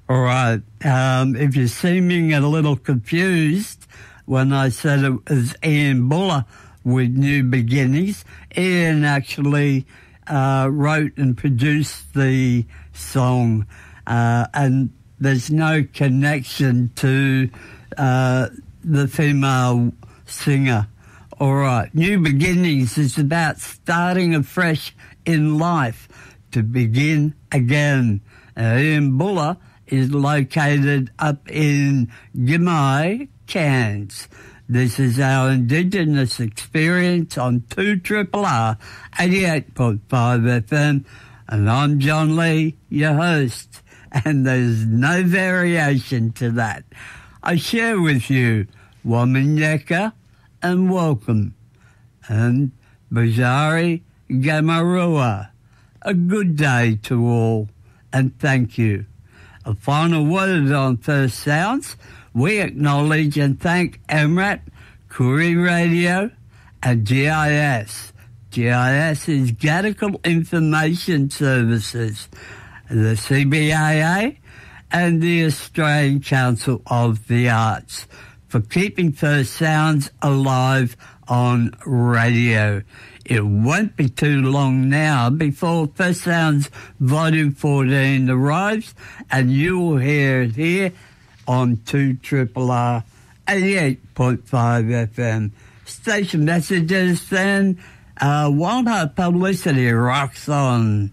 All right. If you're seeming a little confused when I said it was Ian Buller with New Beginnings, Ian actually wrote and produced the song, and there's no connection to the female singer. All right. New Beginnings is about starting afresh in life, to begin again. Ian Buller is located up in Gimai, Cairns. This is our Indigenous experience on 2RRR 88.5 FM, and I'm John Lee, your host, and there's no variation to that. I share with you Waminyeka and welcome, and Bajari Gamarua. A good day to all, and thank you. A final word on First Sounds. We acknowledge and thank MRAT, Koori Radio, and GIS. GIS is Gadigal Information Services, the CBAA, and the Australian Council of the Arts for keeping First Sounds alive on radio. It won't be too long now before First Sounds Volume 14 arrives, and you will hear it here on 2RRR 88.5 FM. Station messages then, while our publicity rocks on.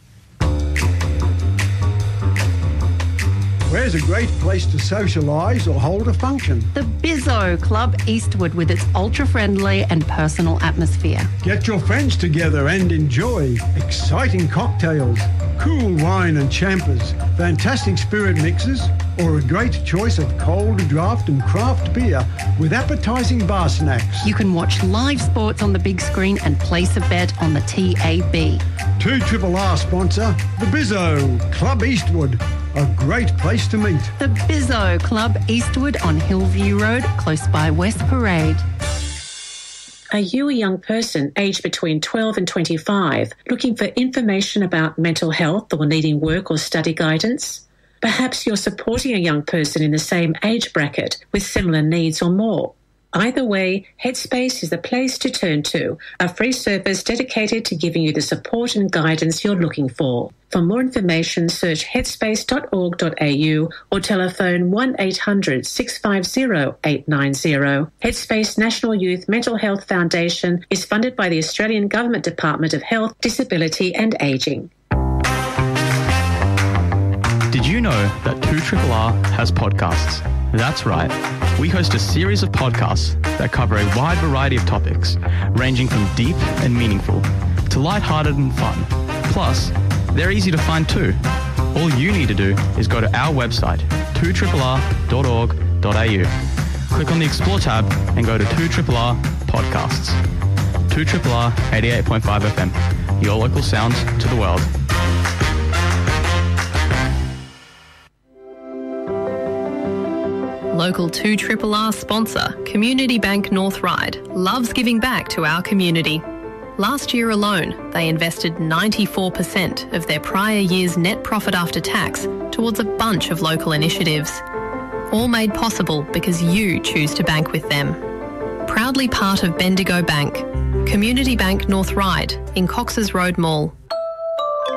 Where's a great place to socialise or hold a function? The Bizzo Club Eastwood, with its ultra-friendly and personal atmosphere. Get your friends together and enjoy exciting cocktails, cool wine and champers, fantastic spirit mixes, or a great choice of cold draft and craft beer with appetising bar snacks. You can watch live sports on the big screen and place a bet on the TAB. 2RRR sponsor, the Bizzo Club Eastwood. A great place to meet. The Bizzo Club Eastwood on Hillview Road, close by West Parade. Are you a young person aged between 12 and 25 looking for information about mental health or needing work or study guidance? Perhaps you're supporting a young person in the same age bracket with similar needs or more. Either way, Headspace is the place to turn to, a free service dedicated to giving you the support and guidance you're looking for. For more information, search headspace.org.au or telephone 1800 650 890. Headspace National Youth Mental Health Foundation is funded by the Australian Government Department of Health, Disability and Ageing. Did you know that 2RRR has podcasts? That's right. We host a series of podcasts that cover a wide variety of topics, ranging from deep and meaningful to lighthearted and fun. Plus, they're easy to find too. All you need to do is go to our website, 2RRR.org.au. Click on the Explore tab and go to 2RRR Podcasts. 2RRR 88.5 FM, your local sound to the world. Local 2RRR sponsor, Community Bank North Ryde, loves giving back to our community. Last year alone, they invested 94% of their prior year's net profit after tax towards a bunch of local initiatives. All made possible because you choose to bank with them. Proudly part of Bendigo Bank, Community Bank North Ryde in Cox's Road Mall.